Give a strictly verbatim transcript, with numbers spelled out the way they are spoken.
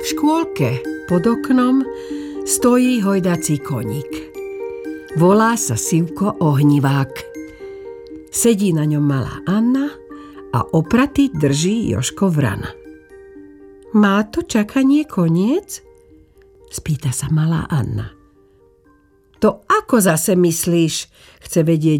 V škôlke pod oknom stojí hojdací koník. Volá sa Sivko Ohnivák. Sedí na ňom malá Anna a opratý drží Jožko vrana. Má to čakanie koniec? Spýta sa malá Anna. To ako zase myslíš? Chce vedieť